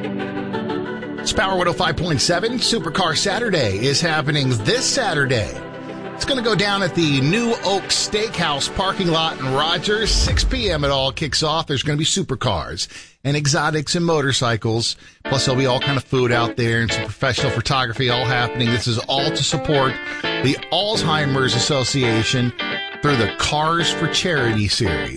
It's Power 105.7. Supercar Saturday is happening this Saturday. It's going to go down at the New Oak Steakhouse parking lot in Rogers. 6 p.m. it all kicks off. There's going to be supercars and exotics and motorcycles. Plus, there'll be all kind of food out there and some professional photography all happening. This is all to support the Alzheimer's Association through the Cars for Charity series.